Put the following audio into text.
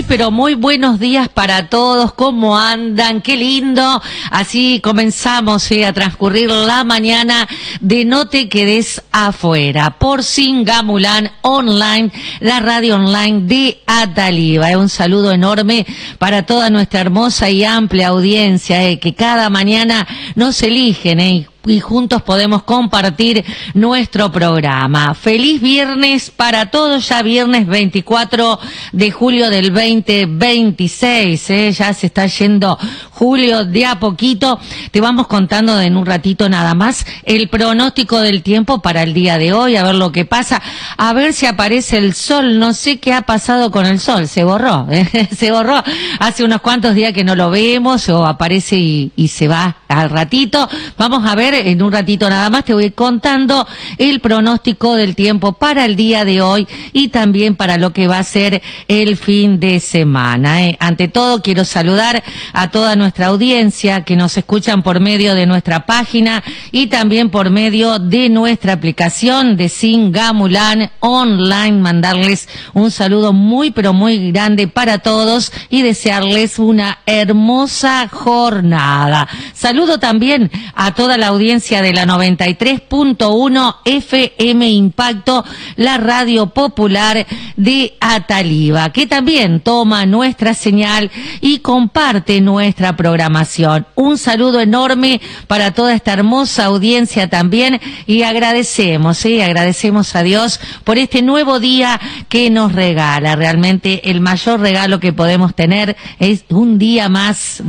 pero muy buenos días para todos. ¿Cómo andan? Qué lindo. Así comenzamos a transcurrir la mañana de No Te Quedes Afuera por Singamulán Online, la radio online de Ataliva. Un saludo enorme para toda nuestra hermosa y amplia audiencia que cada mañana nos eligen y juntos podemos compartir nuestro programa. Feliz viernes para todos, ya viernes 24 de julio del 2026, ya se está yendo julio de a poquito. Te vamos contando en un ratito nada más el pronóstico del tiempo para el día de hoy, a ver lo que pasa, a ver si aparece el sol. No sé qué ha pasado con el sol, se borró, se borró, hace unos cuantos días que no lo vemos, o aparece y se va al ratito. Vamos a ver, en un ratito nada más te voy contando el pronóstico del tiempo para el día de hoy y también para lo que va a ser el fin de semana. Ante todo quiero saludar a toda nuestra audiencia que nos escuchan por medio de nuestra página y también por medio de nuestra aplicación de Singamulán Online. Mandarles un saludo muy pero muy grande para todos y desearles una hermosa jornada. Saludo también a toda la audiencia de la 93.1 FM Impacto, la radio popular de Ataliva, que también toma nuestra señal y comparte nuestra programación. Un saludo enorme para toda esta hermosa audiencia también y agradecemos a Dios por este nuevo día que nos regala. Realmente el mayor regalo que podemos tener es un día más